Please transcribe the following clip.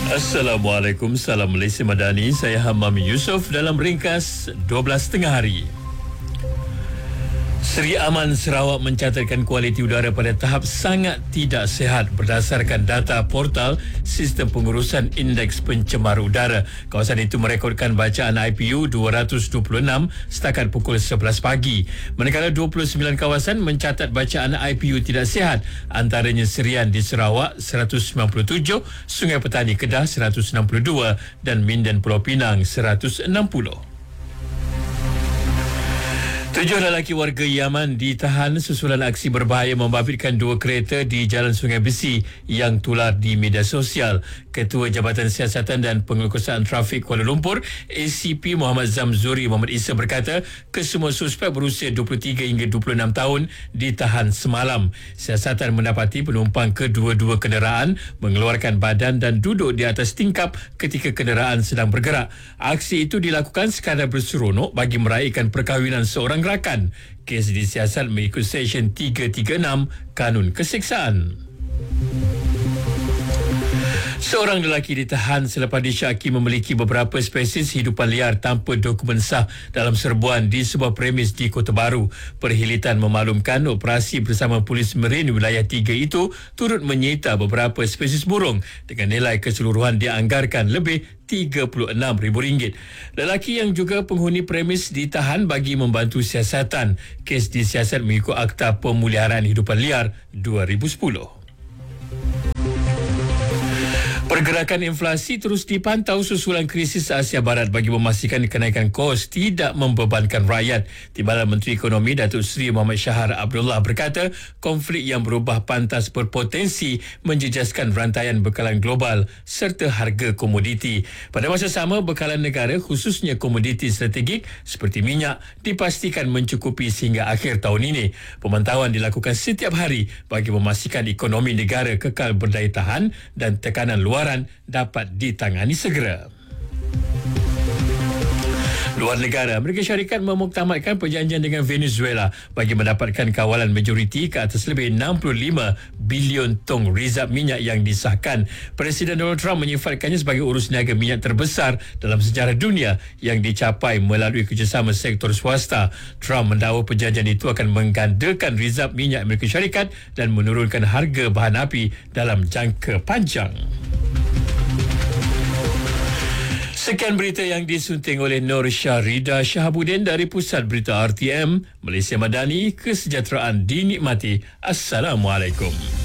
Assalamualaikum, salam Malaysia Madani. Saya Hamam Yusof dalam ringkas 12 tengah hari. Seri Aman Sarawak mencatatkan kualiti udara pada tahap sangat tidak sihat berdasarkan data portal Sistem Pengurusan Indeks Pencemar Udara. Kawasan itu merekodkan bacaan IPU 226 setakat pukul 11 pagi. Manakala 29 kawasan mencatat bacaan IPU tidak sihat, antaranya Serian di Sarawak 197, Sungai Petani Kedah 162 dan Minden Pulau Pinang 160. 7 lelaki warga Yaman ditahan susulan aksi berbahaya membabitkan 2 kereta di Jalan Sungai Besi yang tular di media sosial. Ketua Jabatan Siasatan dan Pengurusan Trafik Kuala Lumpur, ACP Muhammad Zamzuri Muhammad Isa berkata, kesemua suspek berusia 23 hingga 26 tahun ditahan semalam. Siasatan mendapati penumpang kedua-dua kenderaan mengeluarkan badan dan duduk di atas tingkap ketika kenderaan sedang bergerak. Aksi itu dilakukan sekadar berseronok bagi meraihkan perkahwinan seorang rakan. Kes disiasat mengikut Seksyen 336 Kanun Keseksaan. Seorang lelaki ditahan selepas disyaki memiliki beberapa spesies hidupan liar tanpa dokumen sah dalam serbuan di sebuah premis di Kota Baru. Perhilitan memaklumkan operasi bersama Polis Merin Wilayah 3 itu turut menyita beberapa spesies burung dengan nilai keseluruhan dianggarkan lebih RM36,000. Lelaki yang juga penghuni premis ditahan bagi membantu siasatan. Kes disiasat mengikut Akta Pemeliharaan Hidupan Liar 2010. Pergerakan inflasi terus dipantau susulan krisis Asia Barat bagi memastikan kenaikan kos tidak membebankan rakyat. Timbalan Menteri Ekonomi Datuk Seri Muhammad Shahar Abdullah berkata, konflik yang berubah pantas berpotensi menjejaskan rantaian bekalan global serta harga komoditi. Pada masa sama, bekalan negara khususnya komoditi strategik seperti minyak dipastikan mencukupi sehingga akhir tahun ini. Pemantauan dilakukan setiap hari bagi memastikan ekonomi negara kekal berdaya tahan dan tekanan luaran dapat ditangani segera. Luar negara, Amerika Syarikat memuktamadkan perjanjian dengan Venezuela bagi mendapatkan kawalan majoriti ke atas lebih 65 bilion tong rizab minyak yang disahkan. Presiden Donald Trump menyifatkannya sebagai urus niaga minyak terbesar dalam sejarah dunia yang dicapai melalui kerjasama sektor swasta. Trump mendakwa perjanjian itu akan menggandakan rizab minyak Amerika Syarikat dan menurunkan harga bahan api dalam jangka panjang. Sekian berita yang disunting oleh Nur Syarida Shahabuddin dari Pusat Berita RTM, Malaysia Madani, kesejahteraan dinikmati. Assalamualaikum.